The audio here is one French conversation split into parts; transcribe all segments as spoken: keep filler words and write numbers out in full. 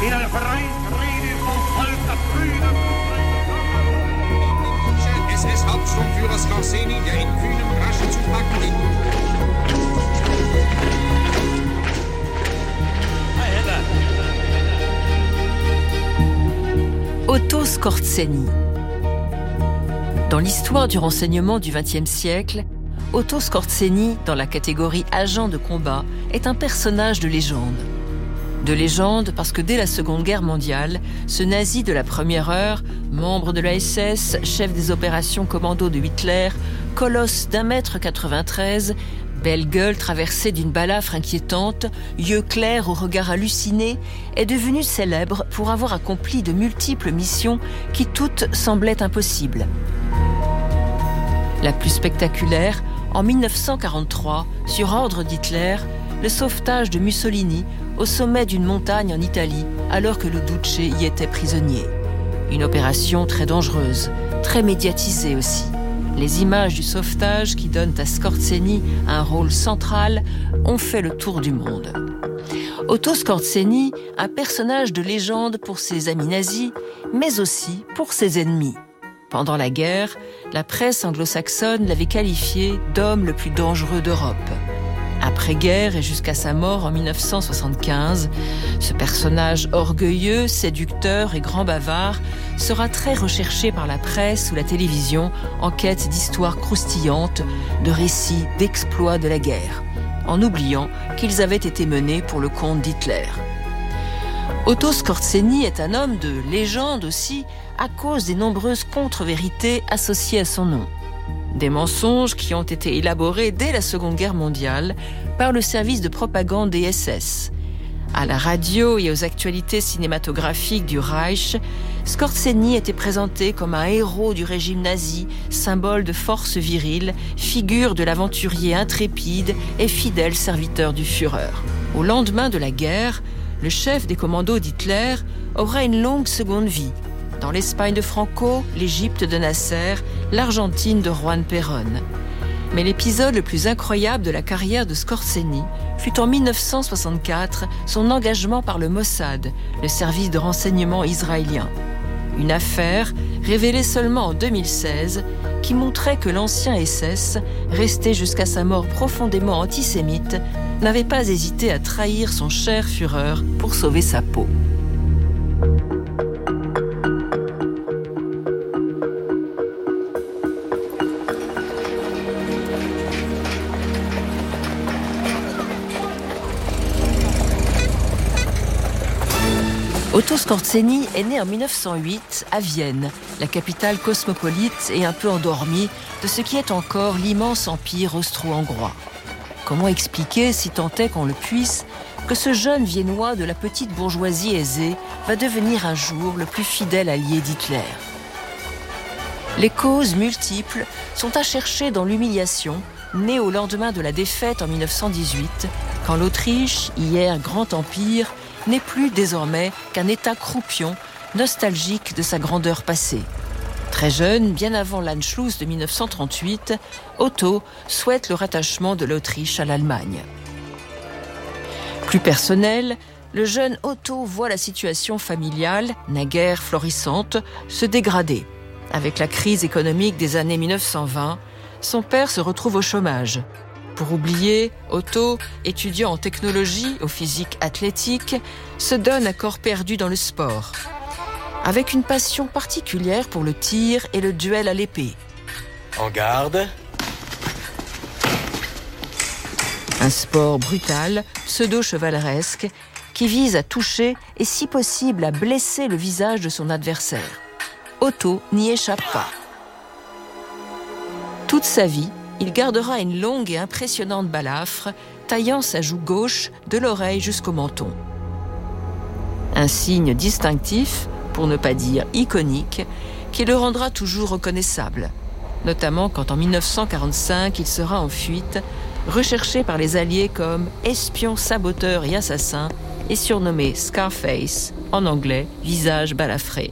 der Vereinsrede vom Volk der Brüder. S S-Hauptsturmführer Skorzeny, der in kühnem, raschen Zupacken liegt. Otto Skorzeny. Dans l'histoire du renseignement du vingtième siècle, Otto Skorzeny, dans la catégorie agent de combat, est un personnage de légende. De légende parce que dès la Seconde Guerre mondiale, ce nazi de la première heure, membre de la S S, chef des opérations commando de Hitler, colosse d'un mètre quatre-vingt-treize, belle gueule traversée d'une balafre inquiétante, yeux clairs au regard halluciné, est devenu célèbre pour avoir accompli de multiples missions qui toutes semblaient impossibles. La plus spectaculaire, en mille neuf cent quarante-trois, sur ordre d'Hitler, le sauvetage de Mussolini au sommet d'une montagne en Italie, alors que le Duce y était prisonnier. Une opération très dangereuse, très médiatisée aussi. Les images du sauvetage qui donnent à Skorzeny un rôle central ont fait le tour du monde. Otto Skorzeny, un personnage de légende pour ses amis nazis, mais aussi pour ses ennemis. Pendant la guerre, la presse anglo-saxonne l'avait qualifié d'homme le plus dangereux d'Europe. Après-guerre et jusqu'à sa mort en mille neuf cent soixante-quinze, ce personnage orgueilleux, séducteur et grand bavard sera très recherché par la presse ou la télévision en quête d'histoires croustillantes, de récits d'exploits de la guerre, en oubliant qu'ils avaient été menés pour le compte d'Hitler. Otto Skorzeny est un homme de légende aussi à cause des nombreuses contre-vérités associées à son nom. Des mensonges qui ont été élaborés dès la Seconde Guerre mondiale par le service de propagande des S S. À la radio et aux actualités cinématographiques du Reich, Skorzeny était présenté comme un héros du régime nazi, symbole de force virile, figure de l'aventurier intrépide et fidèle serviteur du Führer. Au lendemain de la guerre, le chef des commandos d'Hitler aura une longue seconde vie. Dans l'Espagne de Franco, l'Égypte de Nasser, l'Argentine de Juan Perón. Mais l'épisode le plus incroyable de la carrière de Skorzeny fut en mille neuf cent soixante-quatre son engagement par le Mossad, le service de renseignement israélien. Une affaire révélée seulement en deux mille seize qui montrait que l'ancien S S, resté jusqu'à sa mort profondément antisémite, n'avait pas hésité à trahir son cher Führer pour sauver sa peau. Otto Skorzeny est né en mille neuf cent huit à Vienne, la capitale cosmopolite et un peu endormie de ce qui est encore l'immense empire austro-hongrois. Comment expliquer, si tant est qu'on le puisse, que ce jeune Viennois de la petite bourgeoisie aisée va devenir un jour le plus fidèle allié d'Hitler ? Les causes multiples sont à chercher dans l'humiliation, née au lendemain de la défaite en mille neuf cent dix-huit, quand l'Autriche, hier grand empire, n'est plus désormais qu'un État croupion, nostalgique de sa grandeur passée. Très jeune, bien avant l'Anschluss de mille neuf cent trente-huit, Otto souhaite le rattachement de l'Autriche à l'Allemagne. Plus personnel, le jeune Otto voit la situation familiale, naguère florissante, se dégrader. Avec la crise économique des années mille neuf cent vingt, son père se retrouve au chômage. Pour oublier, Otto, étudiant en technologie au physique athlétique, se donne à corps perdu dans le sport. Avec une passion particulière pour le tir et le duel à l'épée. En garde. Un sport brutal, pseudo-chevaleresque, qui vise à toucher et si possible à blesser le visage de son adversaire. Otto n'y échappe pas. Toute sa vie, il gardera une longue et impressionnante balafre, taillant sa joue gauche de l'oreille jusqu'au menton. Un signe distinctif, pour ne pas dire iconique, qui le rendra toujours reconnaissable, notamment quand en mille neuf cent quarante-cinq il sera en fuite, recherché par les Alliés comme espion, saboteur et assassin, et surnommé Scarface, en anglais, visage balafré.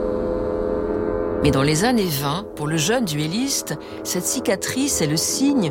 Mais dans les années vingt, pour le jeune duelliste, cette cicatrice est le signe